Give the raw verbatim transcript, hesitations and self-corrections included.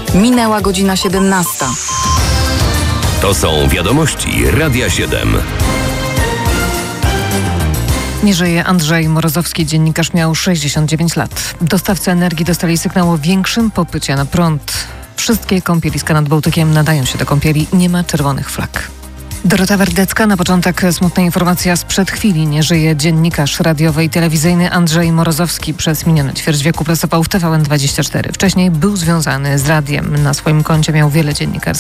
Minęła godzina siedemnasta. To są wiadomości Radia siedem. Nie żyje Andrzej Morozowski, dziennikarz, miał sześćdziesiąt dziewięć lat. Dostawcy energii dostali sygnał o większym popycie na prąd. Wszystkie kąpieliska nad Bałtykiem nadają się do kąpieli, nie ma czerwonych flag. Dorota Wardecka. Na początek smutna informacja sprzed chwili. Nie żyje dziennikarz radiowy i telewizyjny Andrzej Morozowski. Przez minione ćwierć wieku pracował w T V N dwadzieścia cztery. Wcześniej był związany z radiem. Na swoim koncie miał wiele dziennikarskich